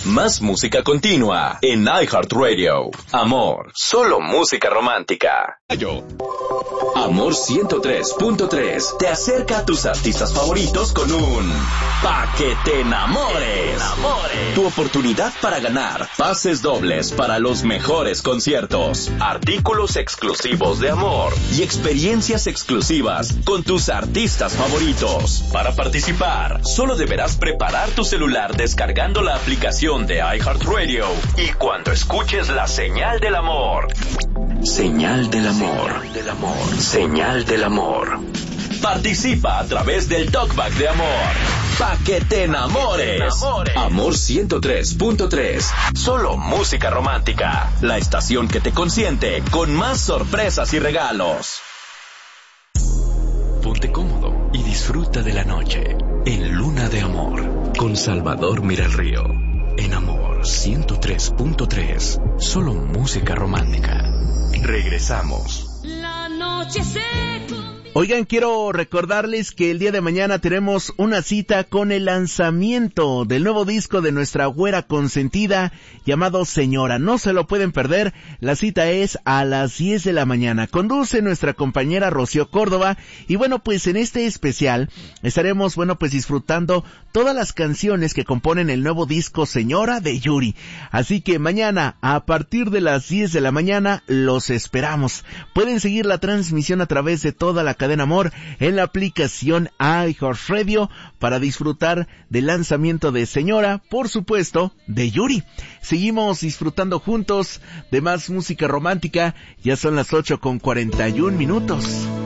Más música continua en iHeartRadio. Amor, solo música romántica. Amor 103.3 te acerca a tus artistas favoritos con un Pa' que te enamores. Tu oportunidad para ganar pases dobles para los mejores conciertos, artículos exclusivos de Amor y experiencias exclusivas con tus artistas favoritos. Para participar, solo deberás preparar tu celular descargando la aplicación de iHeartRadio y cuando escuches la señal del amor. Señal del amor. Señal del amor. Participa a través del Talkback de Amor. Pa' que te enamores. Amor 103.3. Solo música romántica. La estación que te consiente con más sorpresas y regalos. Ponte cómodo y disfruta de la noche en Luna de Amor con Salvador Miralrío. En Amor 103.3. Solo música romántica. Regresamos. La noche se... Oigan, quiero recordarles que el día de mañana tenemos una cita con el lanzamiento del nuevo disco de nuestra güera consentida llamado Señora. No se lo pueden perder, la cita es a las 10 de la mañana. Conduce nuestra compañera Rocío Córdoba y bueno, pues en este especial estaremos, pues disfrutando todas las canciones que componen el nuevo disco Señora de Yuri. Así que mañana a partir de las 10 de la mañana los esperamos. Pueden seguir la transmisión a través de toda la cadena Amor en la aplicación iHeartRadio para disfrutar del lanzamiento de Señora, por supuesto, de Yuri. Seguimos disfrutando juntos de más música romántica. Ya son las 8:41.